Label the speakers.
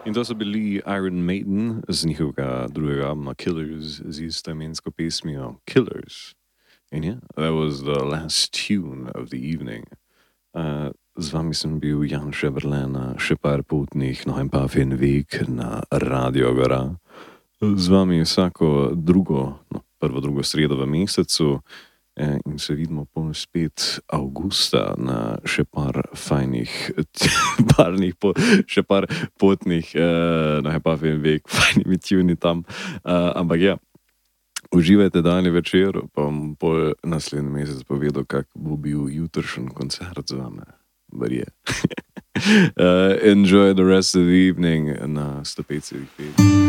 Speaker 1: In to so bili Iron Maiden z njihovega drugega albuma Killers z istoimensko pesmijo Killers. And yeah, that was the last tune of the evening. Z vami sem bil Jan Šeberle na še par potnih, no en pa fin vek na Radio Gora. Z vami vsako drugo, prvo, drugo sredo v mesecu in se vidimo pol spet avgusta na še par fajnih, še par potnih, no en pa fin vek, fajnimi tuni tam. Ampak ja, uživajte daljni večer, pa bom pol naslednji mesec povedal, kak bo bil jutrišnji koncert z vami. But yeah. Enjoy the rest of the evening na 105.5.